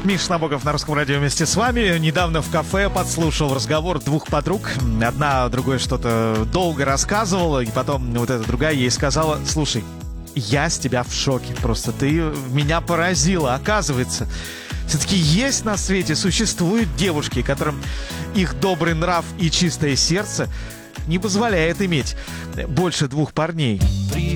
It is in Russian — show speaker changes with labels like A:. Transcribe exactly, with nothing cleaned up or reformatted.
A: Миша Набоков на Русском радио вместе с вами. Недавно в кафе подслушал разговор двух подруг. Одна другой что-то долго рассказывала, и потом вот эта другая ей сказала: слушай, я с тебя в шоке. Просто ты меня поразила. Оказывается, все-таки есть на свете, существуют девушки, которым их добрый нрав и чистое сердце не позволяет иметь больше двух парней.